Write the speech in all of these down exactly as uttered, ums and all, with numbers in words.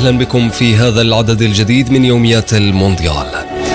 أهلا بكم في هذا العدد الجديد من يوميات المونديال.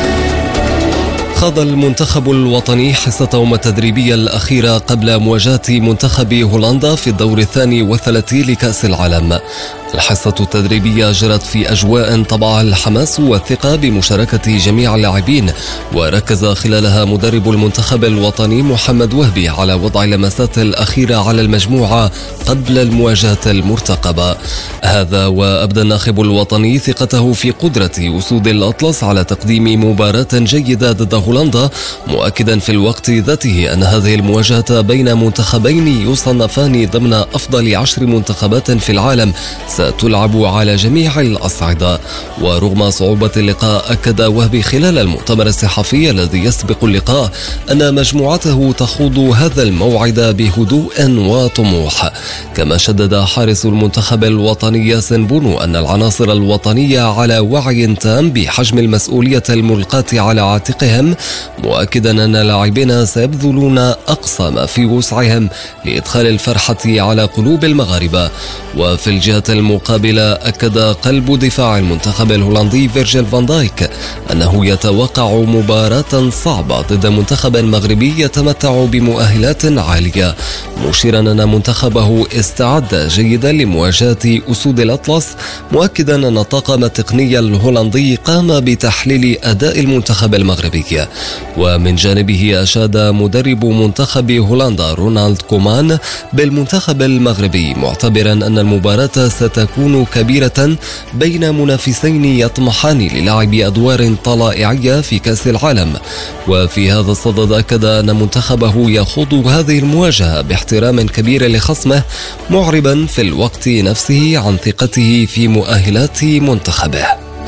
خاض المنتخب الوطني حصتهم التدريبية الأخيرة قبل مواجهة منتخب هولندا في الدور الثاني والثلاثين لكأس العالم. الحصة التدريبية جرت في أجواء طبعها الحماس والثقة بمشاركة جميع اللاعبين، وركز خلالها مدرب المنتخب الوطني محمد وهبي على وضع اللمسات الأخيرة على المجموعة قبل المواجهة المرتقبة. هذا وأبدى الناخب الوطني ثقته في قدرة أسود الأطلس على تقديم مباراة جيدة ضد هولندا، مؤكدا في الوقت ذاته أن هذه المواجهة بين منتخبين يصنفان ضمن أفضل عشر منتخبات في العالم ستلعب على جميع الأصعدة. ورغم صعوبة اللقاء، أكد وهبي خلال المؤتمر الصحفي الذي يسبق اللقاء أن مجموعته تخوض هذا الموعد بهدوء وطموح. كما شدد حارس المنتخب الوطني ياسين بونو أن العناصر الوطنية على وعي تام بحجم المسؤولية الملقاة على عاتقهم، مؤكدا أن اللاعبين سيبذلون أقصى ما في وسعهم لإدخال الفرحة على قلوب المغاربة. وفي الجهة المقابلة، أكد قلب دفاع المنتخب الهولندي فيرجيل فان دايك أنه يتوقع مباراة صعبة ضد منتخب مغربي يتمتع بمؤهلات عالية، مشيرا أن منتخبه استعد جيدا لمواجهة أسود الأطلس، مؤكدا أن الطاقم التقني الهولندي قام بتحليل أداء المنتخب المغربي. ومن جانبه أشاد مدرب منتخب هولندا رونالد كومان بالمنتخب المغربي، معتبرا أن المباراة ستكون كبيرة بين منافسين يطمحان للعب أدوار طلائعية في كأس العالم. وفي هذا الصدد أكد أن منتخبه يخوض هذه المواجهة باحترام كبير لخصمه، معربا في الوقت نفسه عن ثقته في مؤهلات منتخبه.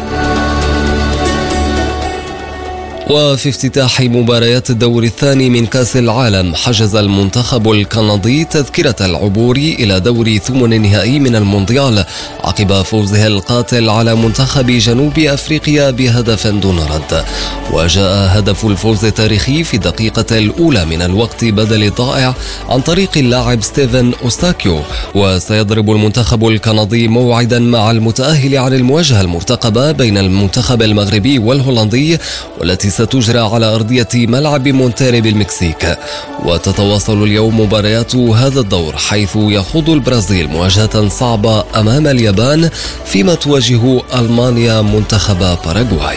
وفي افتتاح مباريات الدور الثاني من كأس العالم، حجز المنتخب الكندي تذكرة العبور إلى دور ثمن النهائي من المونديال عقب فوزه القاتل على منتخب جنوب أفريقيا بهدف دون رد. وجاء هدف الفوز التاريخي في الدقيقة الأولى من الوقت بدل الضائع عن طريق اللاعب ستيفن أوستاكيو. وسيضرب المنتخب الكندي موعدا مع المتأهل عن المواجهة المرتقبة بين المنتخب المغربي والهولندي، والتي ستجرى على أرضية ملعب مونتيري بالمكسيك. وتتواصل اليوم مباريات هذا الدور، حيث يخوض البرازيل مواجهة صعبة أمام اليابان، فيما تواجه ألمانيا منتخب باراغواي.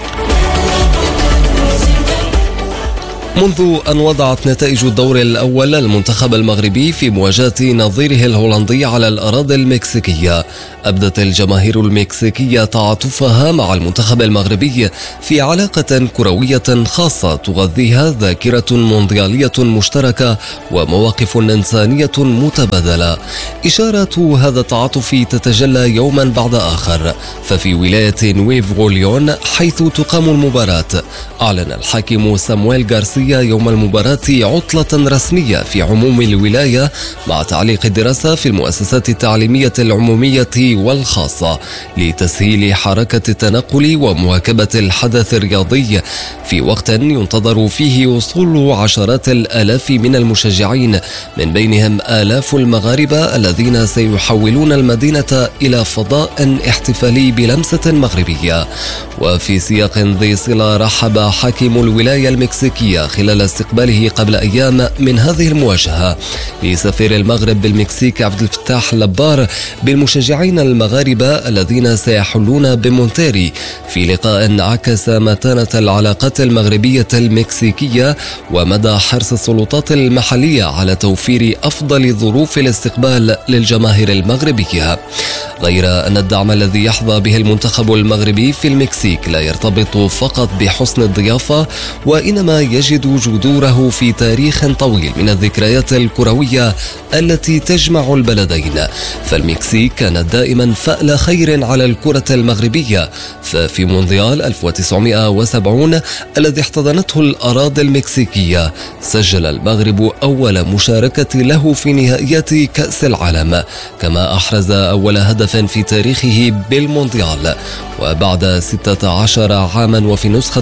منذ أن وضعت نتائج الدور الأول المنتخب المغربي في مواجهة نظيره الهولندي على الأراضي المكسيكية، أبدت الجماهير المكسيكية تعاطفها مع المنتخب المغربي في علاقة كروية خاصة تغذيها ذاكرة مونديالية مشتركة ومواقف إنسانية متبادلة. إشارة هذا التعاطف تتجلى يوما بعد آخر، ففي ولاية نويفو ليون حيث تقام المباراة، أعلن الحاكم سامويل غارسيا يوم المباراة عطلة رسمية في عموم الولاية، مع تعليق الدراسة في المؤسسات التعليمية العمومية والخاصة لتسهيل حركة التنقل ومواكبة الحدث الرياضي، في وقت ينتظر فيه وصول عشرات الآلاف من المشجعين، من بينهم آلاف المغاربة الذين سيحولون المدينة إلى فضاء احتفالي بلمسة مغربية. وفي سياق ذي صلة، رحب حاكم الولاية المكسيكية خلال استقباله قبل أيام من هذه المواجهة لسفير المغرب بالمكسيك عبد الفتاح لبار بالمشجعين المغاربة الذين سيحلون بمونتيري، في لقاء عكس متانة العلاقات المغربية المكسيكية ومدى حرص السلطات المحلية على توفير أفضل ظروف الاستقبال للجماهير المغربية. غير أن الدعم الذي يحظى به المنتخب المغربي في المكسيك لا يرتبط فقط بحسن الضيافة، وإنما يجد جذوره في تاريخ طويل من الذكريات الكروية التي تجمع البلدين. فالمكسيك كانت دائما فأل خير على الكرة المغربية، ففي مونديال ألف وتسعمائة وسبعين الذي احتضنته الأراضي المكسيكية، سجل المغرب أول مشاركة له في نهائيات كأس العالم، كما أحرز أول هدف في تاريخه بالمونديال. وبعد ستة عشر عاما وفي نسخة المكسيك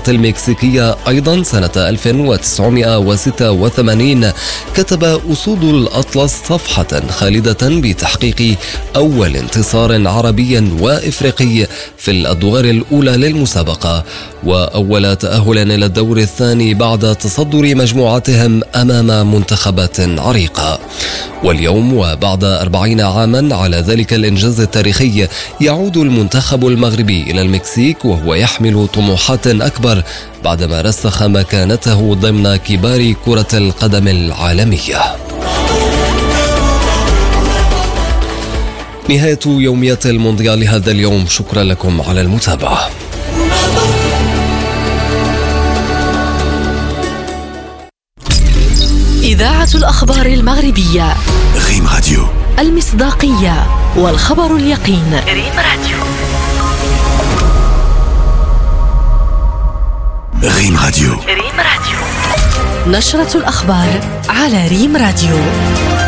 المكسيكية أيضا سنة ألف وتسعمائة وستة وثمانين كتب أسود الأطلس صفحة خالدة بتحقيق أول انتصار عربي وإفريقي في الأدوار الأولى للمسابقة، وأول تأهل إلى الدور الثاني بعد تصدر مجموعتهم أمام منتخبات عريقة. واليوم وبعد أربعين عاما على ذلك الإنجاز التاريخي يعود المنتخب المغربي إلى المكسيك وهو يحمل طموحات أكبر بعدما رسخ مكانته ضمن كبار كرة القدم العالمية. نهاية يوميات المونديال هذا اليوم، شكرا لكم على المتابعة. إذاعة الأخبار المغربية، ريم راديو، المصداقية والخبر اليقين. ريم راديو. ريم راديو. ريم راديو. نشرة الأخبار على ريم راديو.